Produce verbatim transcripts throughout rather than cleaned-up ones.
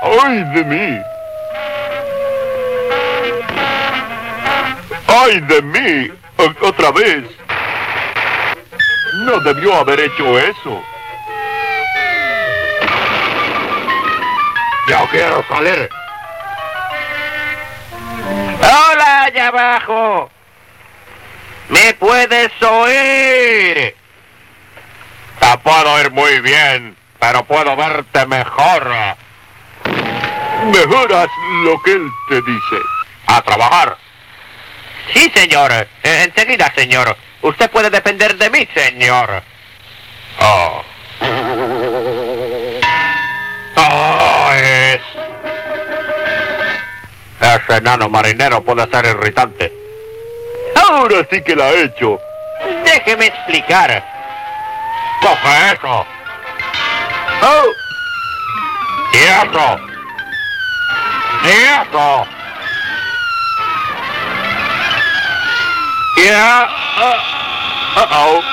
¡Ay de mí! ¡Ay de mí! O- ¡Otra vez! No debió haber hecho eso. Yo quiero salir. ¡Hola, allá abajo! ¿Me puedes oír? Te puedo oír muy bien, pero puedo verte mejor. Mejor haz lo que él te dice. A trabajar. Sí, señor. Eh, enseguida, señor. Usted puede depender de mí, señor. Oh. Oh, es... Ese enano marinero puede ser irritante. Ahora sí que la ha hecho. Déjeme explicar. ¡Coge eso! ¡Oh! ¡Y eso! ¡Y eso! ¡Ya! Uh, ¡Oh!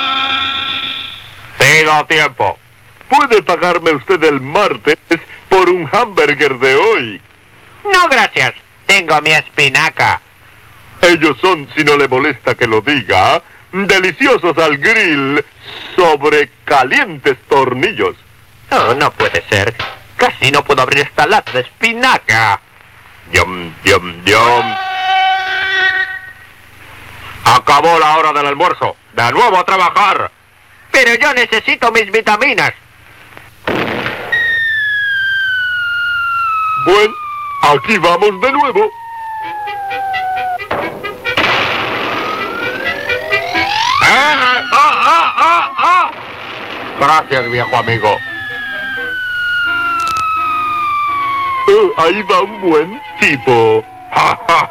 Pido tiempo. ¿Puede pagarme usted el martes por un hamburger de hoy? No, gracias. Tengo mi espinaca. Ellos son, si no le molesta que lo diga, deliciosos al grill sobre calientes tornillos. Oh, no puede ser. Casi no puedo abrir esta lata de espinaca. Yum, yum, yum. Acabó la hora del almuerzo. De nuevo a trabajar. Pero yo necesito mis vitaminas. Bueno, aquí vamos de nuevo. ¡Ah, ah, ah, ah, ah! Gracias, viejo amigo. Oh, ahí va un buen tipo. ¡Ja, ja!